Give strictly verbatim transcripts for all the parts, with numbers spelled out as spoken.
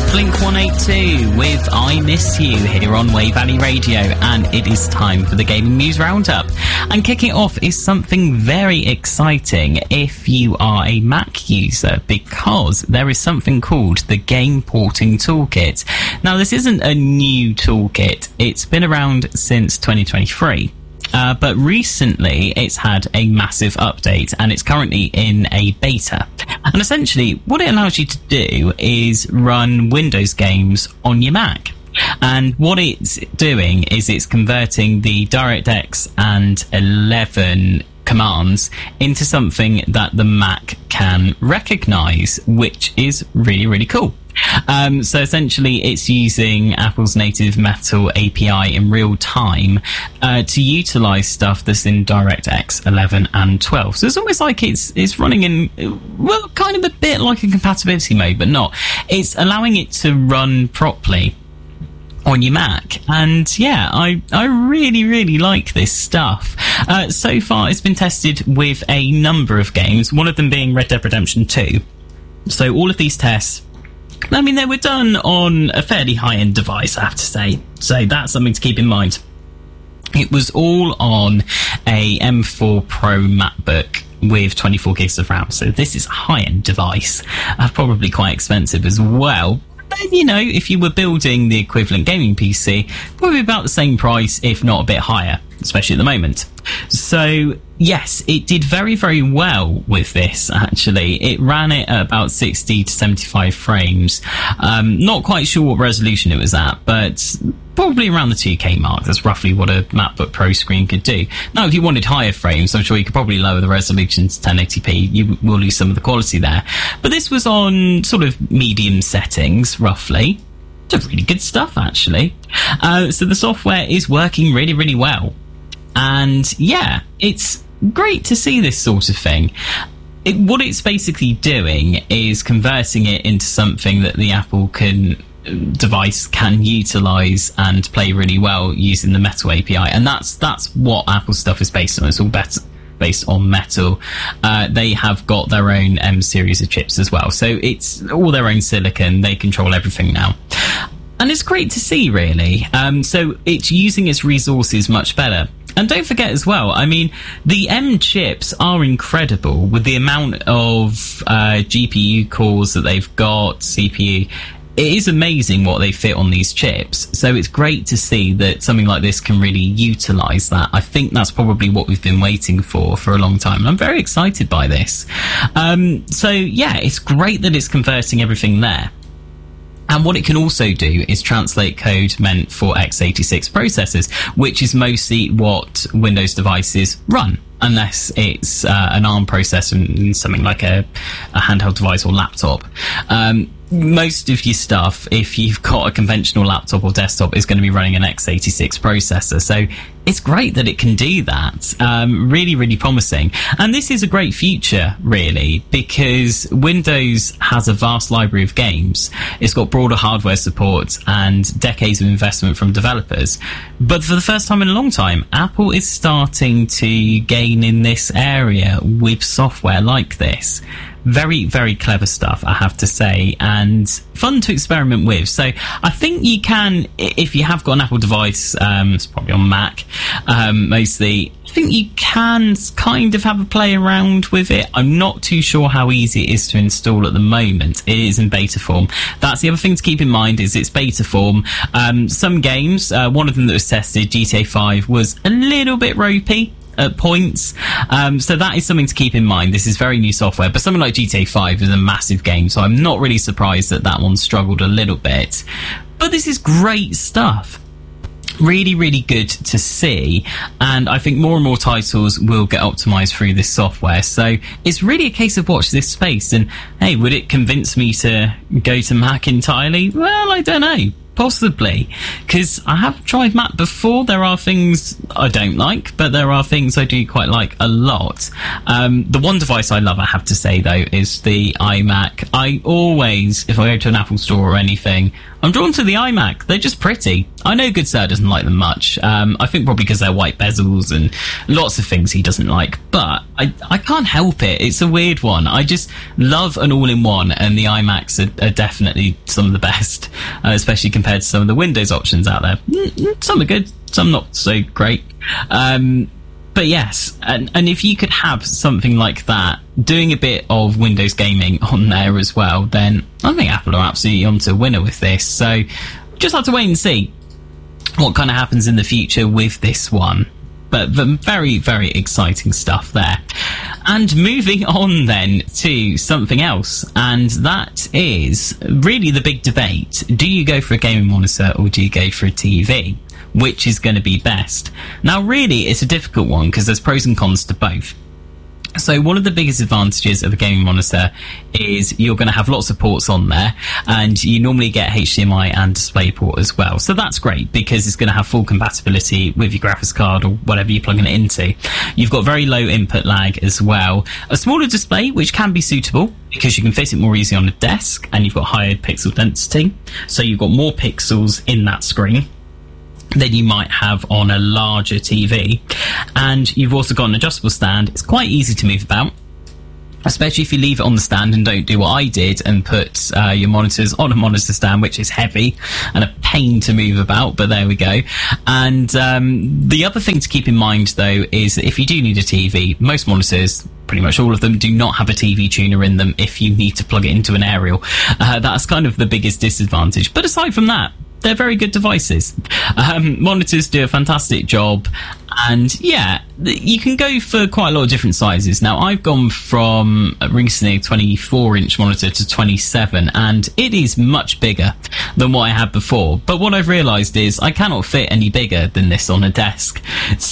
Blink one eighty-two with I Miss You here on Wave Valley Radio, and it is time for the Gaming News Roundup. And kicking it off is something very exciting if you are a Mac user, because there is something called the Game Porting Toolkit. Now, this isn't a new toolkit. It's been around since twenty twenty-three. Uh, but recently it's had a massive update, and it's currently in a beta. And essentially what it allows you to do is run Windows games on your Mac. And what it's doing is it's converting the DirectX and eleven commands into something that the Mac can recognize, which is really, really cool. Um, so essentially it's using Apple's native Metal A P I in real time uh, to utilize stuff that's in DirectX eleven and twelve. So it's almost like it's it's running in, well, kind of a bit like a compatibility mode, but not. It's allowing it to run properly on your Mac. And yeah, I, I really, really like this stuff. Uh, so far it's been tested with a number of games, one of them being Red Dead Redemption two. So all of these tests, I mean, they were done on a fairly high-end device, I have to say. So that's something to keep in mind. It was all on a M four Pro MacBook with twenty-four gigs of RAM. So this is a high-end device, uh, probably quite expensive as well. But, you know, if you were building the equivalent gaming P C, probably about the same price, if not a bit higher, especially at the moment. So, yes, it did very, very well with this, actually. It ran it at about sixty to seventy-five frames. Um, not quite sure what resolution it was at, but probably around the two K mark. That's roughly what a MacBook Pro screen could do. Now, if you wanted higher frames, I'm sure you could probably lower the resolution to ten eighty p. You will lose some of the quality there. But this was on sort of medium settings, roughly. It's really good stuff, actually. Uh, so the software is working really, really well. And yeah, it's great to see this sort of thing. It, what it's basically doing is converting it into something that the Apple can device can utilize and play really well using the Metal A P I. And that's that's what Apple stuff is based on. It's all better based on Metal. Uh, they have got their own M series of chips as well. So it's all their own silicon. They control everything now. And it's great to see, really. Um, so it's using its resources much better. And don't forget as well, I mean, the M chips are incredible with the amount of uh, G P U cores that they've got, C P U. It is amazing what they fit on these chips. So it's great to see that something like this can really utilize that. I think that's probably what we've been waiting for for a long time. And I'm very excited by this. Um, so yeah, it's great that it's converting everything there. And what it can also do is translate code meant for x eighty-six processors, which is mostly what Windows devices run, unless it's uh, an ARM processor and something like a, a handheld device or laptop. Um, most of your stuff, if you've got a conventional laptop or desktop, is going to be running an x eighty-six processor. So it's great that it can do that. Um, really, really promising. And this is a great feature, really, because Windows has a vast library of games. It's got broader hardware support and decades of investment from developers. But for the first time in a long time, Apple is starting to gain in this area with software like this. Very, very clever stuff, I have to say, and fun to experiment with. So I think you can, if you have got an Apple device, um, it's probably on Mac, um, mostly, I think you can kind of have a play around with it. I'm not too sure how easy it is to install at the moment. It is in beta form. That's the other thing to keep in mind, is it's beta form. Um, some games, uh, one of them that was tested, G T A five, was a little bit ropey at points, um, so that is something to keep in mind. This is very new software, but something like G T A five is a massive game, so I'm not really surprised that that one struggled a little bit. But this is great stuff. Really, really good to see, and I think more and more titles will get optimized through this software. So it's really a case of watch this space, and hey, would it convince me to go to Mac entirely? Well, I don't know. possibly, because I have tried Mac before. There are things I don't like, but there are things I do quite like a lot. Um, the one device I love, I have to say, though, is the iMac. I always, if I go to an Apple store or anything, I'm drawn to the iMac. They're just pretty. I know Good Sir doesn't like them much. Um, I think probably because they're white bezels and lots of things he doesn't like. But I, I can't help it. It's a weird one. I just love an all-in-one, and the iMacs are, are definitely some of the best, uh, especially compared to some of the Windows options out there. Some are good, some not so great. Um, but yes, and, and if you could have something like that, doing a bit of Windows gaming on there as well, then I think Apple are absolutely onto a winner with this. So just have to wait and see what kind of happens in the future with this one. But the very, very exciting stuff there. And moving on then to something else, and that is really the big debate. Do you go for a gaming monitor or do you go for a T V? Which is going to be best? Now, really, it's a difficult one because there's pros and cons to both. So one of the biggest advantages of a gaming monitor is you're going to have lots of ports on there, and you normally get H D M I and DisplayPort as well. So that's great because it's going to have full compatibility with your graphics card or whatever you're plugging it into. You've got very low input lag as well. A smaller display, which can be suitable because you can fit it more easily on a desk, and you've got higher pixel density. So you've got more pixels in that screen than you might have on a larger T V. And you've also got an adjustable stand. It's quite easy to move about, especially if you leave it on the stand and don't do what I did and put uh, your monitors on a monitor stand, which is heavy and a pain to move about, but there we go. And um, the other thing to keep in mind, though, is that if you do need a T V, most monitors, pretty much all of them, do not have a T V tuner in them if you need to plug it into an aerial. Uh, that's kind of the biggest disadvantage. But aside from that, they're very good devices. Um, monitors do a fantastic job, and yeah, you can go for quite a lot of different sizes. Now, I've gone from recently a twenty-four inch monitor to twenty-seven, and it is much bigger than what I had before. But what I've realised is I cannot fit any bigger than this on a desk.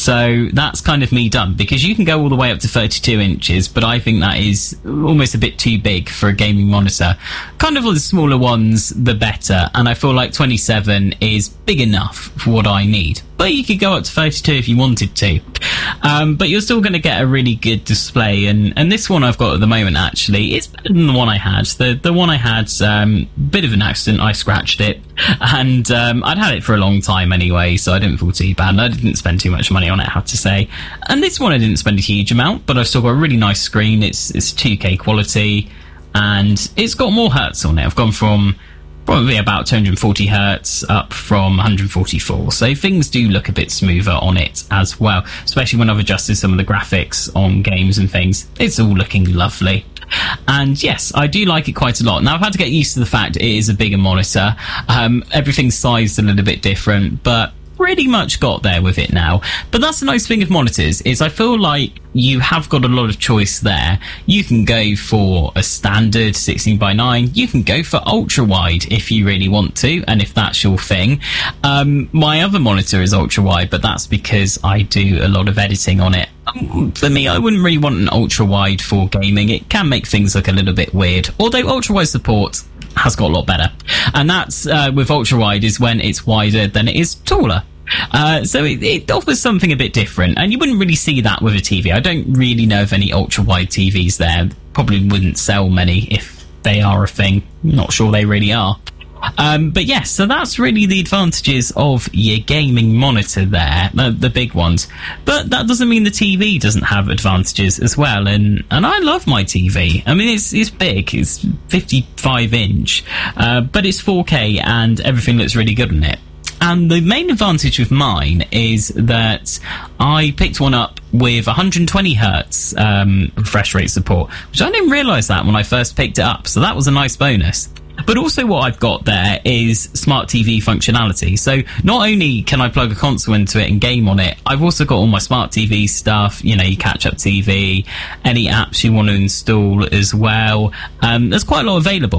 So that's kind of me done, because you can go all the way up to thirty-two inches, but I think that is almost a bit too big for a gaming monitor. Kind of the smaller ones, the better, and I feel like twenty-seven is big enough for what I need. But you could go up to thirty-two if you wanted to. Um, but you're still going to get a really good display. And, and this one I've got at the moment, actually, it's better than the one I had. The the one I had, um, bit of an accident. I scratched it. And um, I'd had it for a long time anyway, so I didn't feel too bad. And I didn't spend too much money on it, I have to say. And this one I didn't spend a huge amount, but I've still got a really nice screen. It's, it's two K quality, and it's got more hertz on it. I've gone from probably about two hundred forty hertz up from one hundred forty-four, so things do look a bit smoother on it as well, especially when I've adjusted some of the graphics on games and things. It's all looking lovely. And yes, I do like it quite a lot. Now, I've had to get used to the fact it is a bigger monitor. Um, everything's sized a little bit different, but pretty much got there with it now. But that's the nice thing of monitors, is I feel like you have got a lot of choice there. You can go for a standard sixteen by nine, you can go for ultra wide if you really want to, and if that's your thing. Um, my other monitor is ultra wide, but that's because I do a lot of editing on it. Um, for me, I wouldn't really want an ultra wide for gaming. It can make things look a little bit weird, although ultra wide support has got a lot better, and that's uh, with ultra wide is when it's wider than it is taller. Uh, so it, it offers something a bit different, and you wouldn't really see that with a T V. I don't really know of any ultra wide T Vs there. Probably wouldn't sell many if they are a thing. Not sure they really are. Um, but yes, so that's really the advantages of your gaming monitor there, the, the big ones. But that doesn't mean the T V doesn't have advantages as well, and, and I love my T V. I mean, it's it's big, it's fifty-five inch, uh, but it's four K and everything looks really good on it. And the main advantage with mine is that I picked one up with one hundred twenty hertz um, refresh rate support, which I didn't realise that when I first picked it up, so that was a nice bonus. But also what I've got there is smart T V functionality. So not only can I plug a console into it and game on it, I've also got all my smart T V stuff, you know, your catch-up T V, any apps you want to install as well. Um, there's quite a lot available.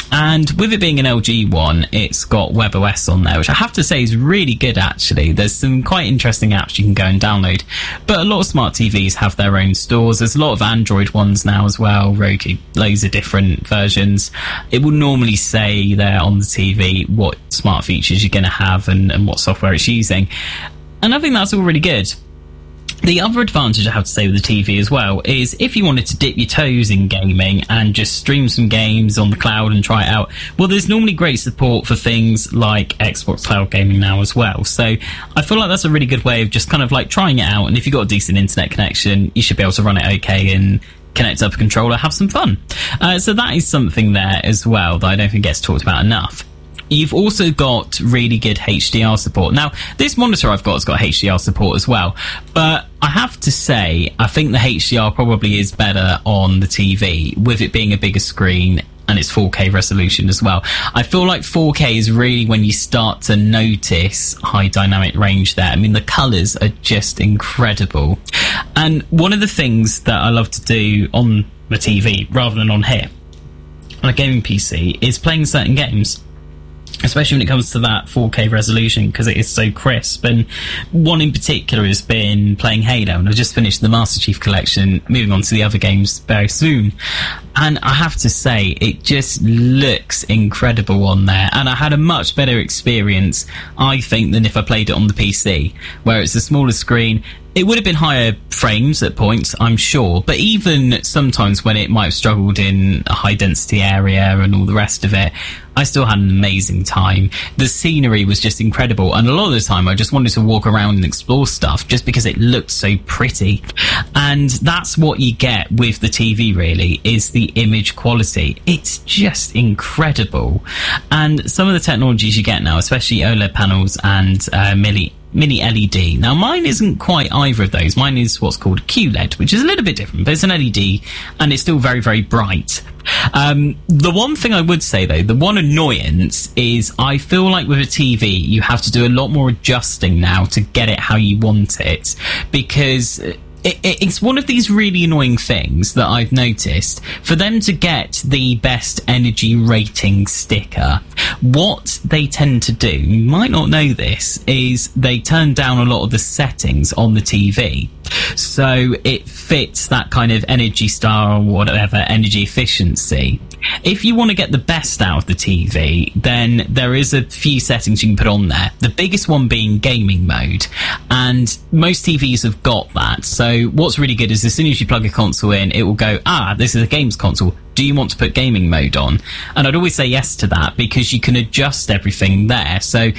And with it being an L G one, it's got WebOS on there, which I have to say is really good, actually. There's some quite interesting apps you can go and download. But a lot of smart T Vs have their own stores. There's a lot of Android ones now as well, Roku, loads of different versions. It will normally say there on the T V what smart features you're going to have and, and what software it's using. And I think that's all really good. The other advantage I have to say with the T V as well is if you wanted to dip your toes in gaming and just stream some games on the cloud and try it out, well, there's normally great support for things like Xbox Cloud Gaming now as well. So I feel like that's a really good way of just kind of like trying it out. And if you've got a decent internet connection, you should be able to run it okay and connect up a controller, have some fun. Uh, so that is something there as well that I don't think gets talked about enough. You've also got really good H D R support. Now, this monitor I've got has got H D R support as well, but I have to say, I think the H D R probably is better on the T V, with it being a bigger screen and it's four K resolution as well. I feel like four K is really when you start to notice high dynamic range there. I mean, the colours are just incredible. And one of the things that I love to do on the T V, rather than on here, on a gaming P C, is playing certain games. Especially when it comes to that four K resolution, because it is so crisp. And one in particular has been playing Halo, and I've just finished the Master Chief Collection, moving on to the other games very soon. And I have to say, it just looks incredible on there. And I had a much better experience, I think, than if I played it on the P C, where it's a smaller screen. It would have been higher frames at points, I'm sure, but even sometimes when it might have struggled in a high-density area and all the rest of it, I still had an amazing time. The scenery was just incredible, and a lot of the time I just wanted to walk around and explore stuff just because it looked so pretty. And that's what you get with the T V, really, is the image quality. It's just incredible. And some of the technologies you get now, especially OLED panels and uh, mini Mini L E D. Now, mine isn't quite either of those. Mine is what's called Q L E D, which is a little bit different, but it's an L E D, and it's still very, very bright. Um, the one thing I would say, though, the one annoyance is I feel like with a T V, you have to do a lot more adjusting now to get it how you want it, because It, it, it's one of these really annoying things that I've noticed. For them to get the best energy rating sticker, what they tend to do, you might not know this, is they turn down a lot of the settings on the T V. So it fits that kind of Energy Star or whatever, energy efficiency. If you want to get the best out of the T V, then there is a few settings you can put on there. The biggest one being gaming mode. And most T Vs have got that. So what's really good is as soon as you plug a console in, it will go, ah, this is a games console. Do you want to put gaming mode on? And I'd always say yes to that because you can adjust everything there. So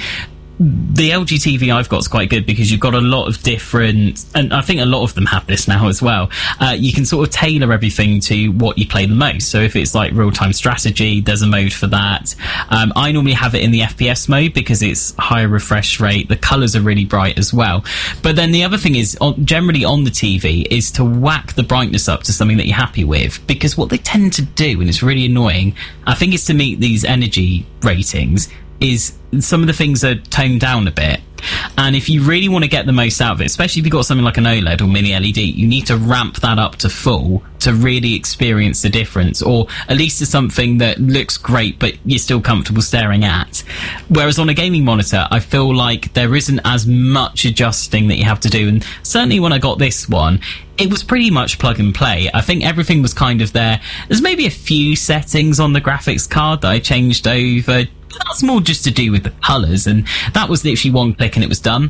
the L G T V I've got is quite good because you've got a lot of different, and I think a lot of them have this now as well. Uh, you can sort of tailor everything to what you play the most. So if it's like real-time strategy, there's a mode for that. Um, I normally have it in the F P S mode because it's higher refresh rate. The colours are really bright as well. But then the other thing is, generally on the T V, is to whack the brightness up to something that you're happy with. Because what they tend to do, and it's really annoying, I think it's to meet these energy ratings, is some of the things are toned down a bit. And if you really want to get the most out of it, especially if you've got something like an OLED or mini L E D, you need to ramp that up to full to really experience the difference, or at least to something that looks great but you're still comfortable staring at. Whereas on a gaming monitor, I feel like there isn't as much adjusting that you have to do. And certainly when I got this one, it was pretty much plug and play. I think everything was kind of there. There's maybe a few settings on the graphics card that I changed over. That's more just to do with the colours, and that was literally one click and it was done.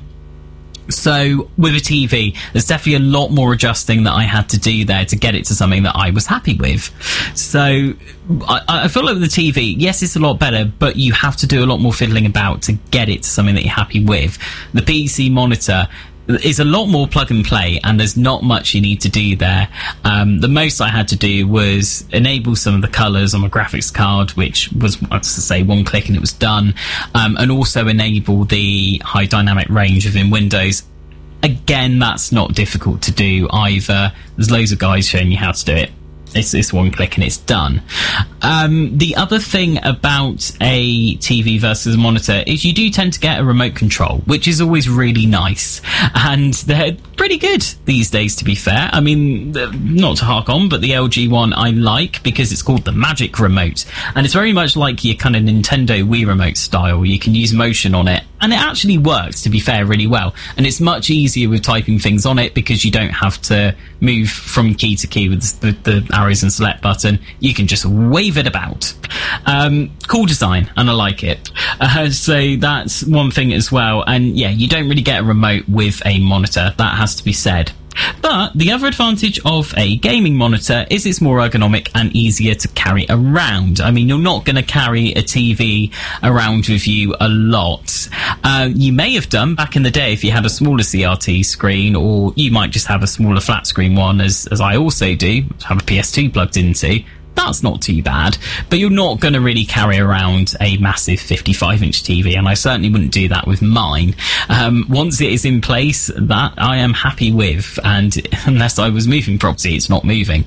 So with a T V, there's definitely a lot more adjusting that I had to do there to get it to something that I was happy with. So I, I feel like with the T V, yes, it's a lot better, but you have to do a lot more fiddling about to get it to something that you're happy with. The P C monitor is a lot more plug and play, and there's not much you need to do there. Um, the most I had to do was enable some of the colours on my graphics card, which was, let's say, one click and it was done, um, and also enable the high dynamic range within Windows. Again, that's not difficult to do either. There's loads of guys showing you how to do it. It's, it's one click and it's done. Um, the other thing about a T V versus a monitor is you do tend to get a remote control, which is always really nice. And they're pretty good these days, to be fair. I mean, not to hark on, but the L G one I like because it's called the Magic Remote. And it's very much like your kind of Nintendo Wii Remote style. You can use motion on it. And it actually works, to be fair, really well. And it's much easier with typing things on it because you don't have to move from key to key with the, the arrows and select button. You can just wave it about. Um, cool design, and I like it. Uh, so that's one thing as well. And yeah, you don't really get a remote with a monitor. That has to be said. But the other advantage of a gaming monitor is it's more ergonomic and easier to carry around. I mean, you're not going to carry a T V around with you a lot. Uh, you may have done back in the day if you had a smaller C R T screen, or you might just have a smaller flat screen one, as, as I also do, have a P S two plugged into. That's not too bad, but you're not going to really carry around a massive fifty-five inch T V, and I certainly wouldn't do that with mine. Um, once it is in place, that I am happy with, and unless I was moving property, it's not moving.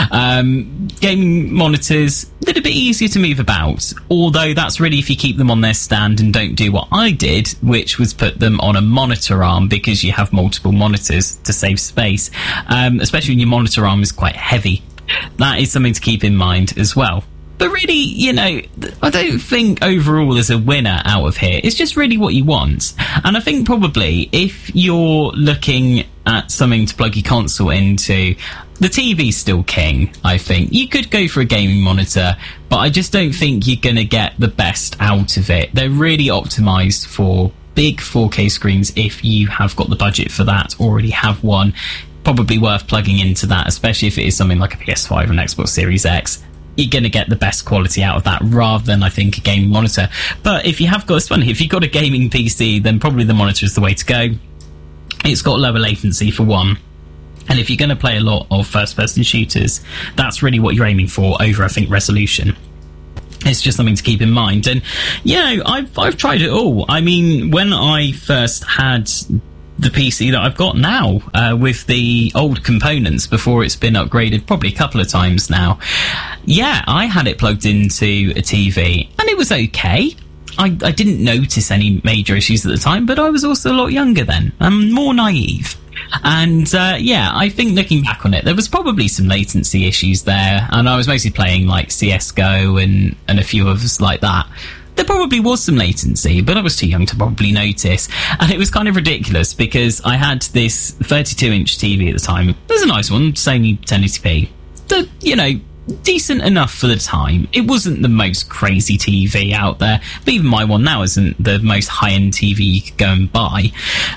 Um, gaming monitors, a little bit easier to move about, although that's really if you keep them on their stand and don't do what I did, which was put them on a monitor arm, because you have multiple monitors to save space, um, especially when your monitor arm is quite heavy. That is something to keep in mind as well. But really, you know, I don't think overall there's a winner out of here. It's just really what you want. And I think probably if you're looking at something to plug your console into, the T V's still king, I think. You could go for a gaming monitor, but I just don't think you're going to get the best out of it. They're really optimized for big four K screens if you have got the budget for that, already have one. Probably worth plugging into that, especially if it is something like a P S five and Xbox Series X. You're going to get the best quality out of that rather than, I think, a gaming monitor. But if you have got, it's funny, if you've got a gaming P C, then probably the monitor is the way to go. It's got lower latency for one. And if you're going to play a lot of first-person shooters, that's really what you're aiming for over, I think, resolution. It's just something to keep in mind. And, you know, I've, I've tried it all. I mean, when I first had the P C that I've got now, uh, with the old components before it's been upgraded probably a couple of times now, yeah, I had it plugged into a T V and it was okay. I, I didn't notice any major issues at the time, but I was also a lot younger then. I'm more naive. And uh, yeah, I think looking back on it, there was probably some latency issues there, and I was mostly playing like C S G O and, and a few others like that. There probably was some latency, but I was too young to probably notice. And it was kind of ridiculous because I had this thirty-two inch T V at the time. It was a nice one, Sony ten eighty p. The, you know, decent enough for the time. It wasn't the most crazy T V out there, but even my one now isn't the most high-end T V you could go and buy.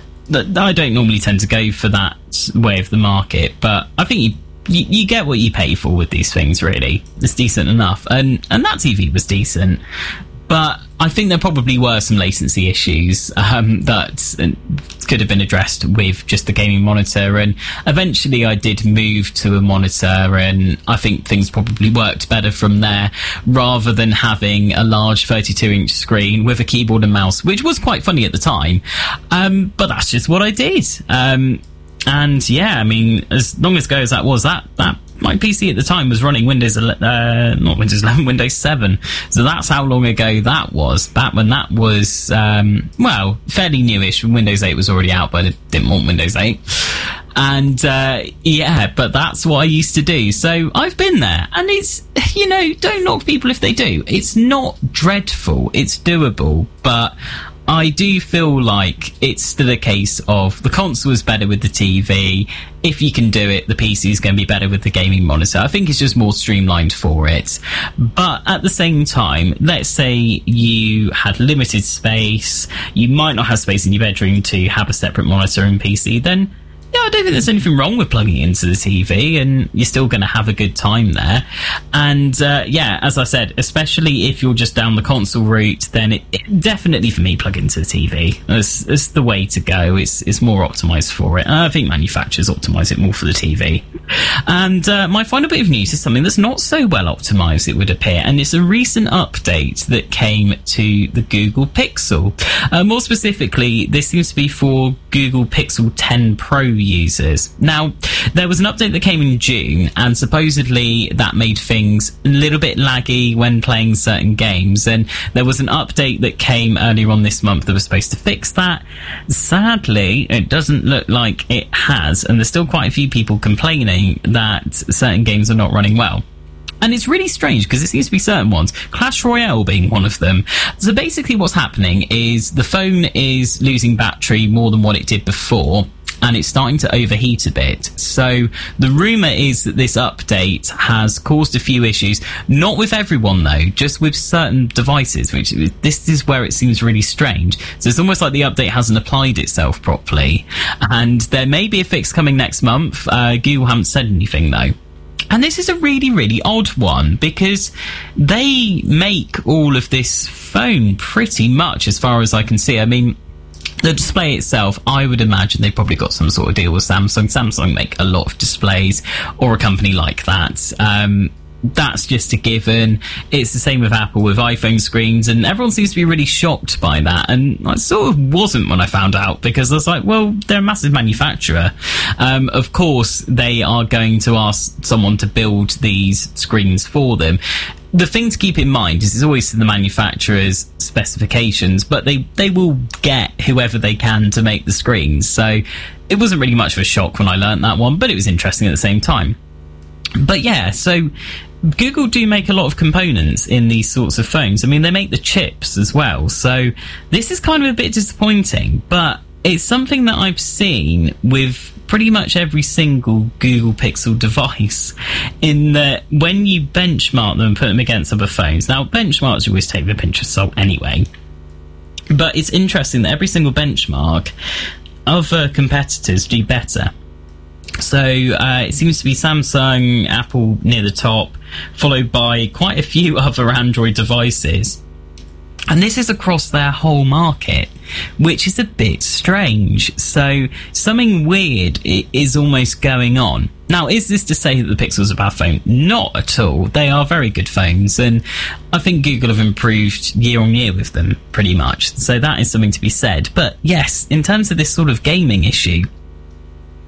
I don't normally tend to go for that way of the market, but I think you You, you get what you pay for with these things, really. It's decent enough. And, and that T V was decent. But I think there probably were some latency issues um, that could have been addressed with just the gaming monitor. And eventually I did move to a monitor, and I think things probably worked better from there, rather than having a large thirty-two inch screen with a keyboard and mouse, which was quite funny at the time. Um, but that's just what I did. Um, and yeah, I mean, as long ago as that was, that, that my P C at the time was running Windows, uh, not Windows eleven, Windows seven. So that's how long ago that was. Back when that was, um, well, fairly newish. Windows eight was already out, but I didn't want Windows eight. And, uh, yeah, but that's what I used to do. So I've been there. And it's, you know, don't knock people if they do. It's not dreadful. It's doable. But I do feel like it's still a case of the console is better with the T V. If you can do it, the P C is going to be better with the gaming monitor. I think it's just more streamlined for it. But at the same time, let's say you had limited space, you might not have space in your bedroom to have a separate monitor and P C, then yeah, I don't think there's anything wrong with plugging it into the T V, and you're still going to have a good time there. And uh, yeah, as I said, especially if you're just down the console route, then it, it definitely, for me, plug into the T V. It's, it's the way to go. It's it's more optimized for it. And I think manufacturers optimize it more for the T V. And uh, my final bit of news is something that's not so well optimized, it would appear, and it's a recent update that came to the Google Pixel. Uh, more specifically, this seems to be for Google Pixel ten Pro users. Now, there was an update that came in June, and supposedly that made things a little bit laggy when playing certain games, and there was an update that came earlier on this month that was supposed to fix that. Sadly, it doesn't look like it has, and there's still quite a few people complaining that certain games are not running well. And it's really strange because it seems to be certain ones, Clash Royale being one of them. So basically what's happening is the phone is losing battery more than what it did before, and it's starting to overheat a bit. So the rumour is that this update has caused a few issues, not with everyone though, just with certain devices, which this is where it seems really strange. So it's almost like the update hasn't applied itself properly. And there may be a fix coming next month. Uh, Google haven't said anything though. And this is a really, really odd one because they make all of this phone pretty much as far as I can see. I mean, the display itself, I would imagine they've probably got some sort of deal with Samsung. Samsung make a lot of displays, or a company like that. Um, that's just a given. It's the same with Apple with iPhone screens, and everyone seems to be really shocked by that. And I sort of wasn't when I found out, because I was like, well, they're a massive manufacturer. Um, of course, they are going to ask someone to build these screens for them. The thing to keep in mind is it's always to the manufacturer's specifications, but they, they will get whoever they can to make the screens. So it wasn't really much of a shock when I learnt that one, but it was interesting at the same time. But yeah, so Google do make a lot of components in these sorts of phones. I mean, they make the chips as well. So this is kind of a bit disappointing, but it's something that I've seen with pretty much every single Google Pixel device, in that when you benchmark them and put them against other phones. Now, benchmarks you always take with a pinch of salt anyway, but it's interesting that every single benchmark, other competitors do better. So uh, it seems to be Samsung, Apple near the top, followed by quite a few other Android devices. And this is across their whole market, which is a bit strange. So something weird is almost going on. Now, is this to say that the Pixel's a bad phone? Not at all. They are very good phones, and I think Google have improved year on year with them, pretty much. So that is something to be said. But yes, in terms of this sort of gaming issue,